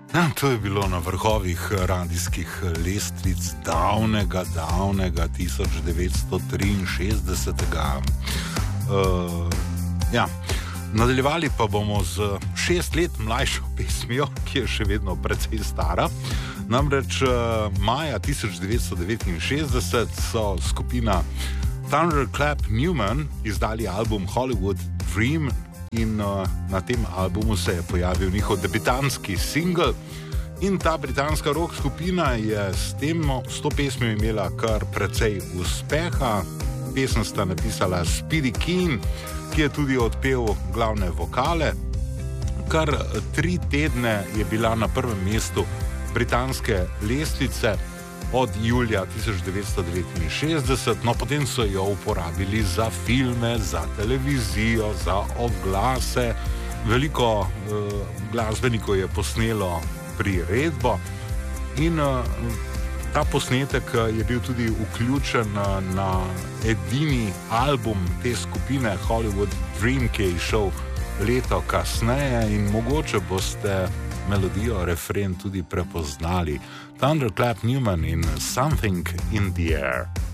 Ja, to je bilo na vrhovih radijskih lestvic davnega 1963. Ja. Nadaljevali pa bomo z 6 let mlajšo pesmijo, ki je še vedno precej stara. Namreč maja 1969 so skupina Thunderclap Newman izdali album Hollywood Dream in na tem albumu se je pojavil njihov debitantski singel. In ta britanska rock skupina je s to pesmijo imela kar precej uspeha. Pesem sta napisala Speedy Keen, ki je tudi odpel glavne vokale. Kar 3 tedne je bila na prvem mestu britanske lestvice od julija 1969, no potem so jo uporabili za filme, za televizijo, za oglase. Veliko glasbenikov je posnelo priredbo in ta posnetek je bil tudi vključen na edini album te skupine Hollywood Dream, ki je izšel leto kasneje in mogoče boste melodijo, refren tudi prepoznali. Thunderclap Newman in Something in the Air.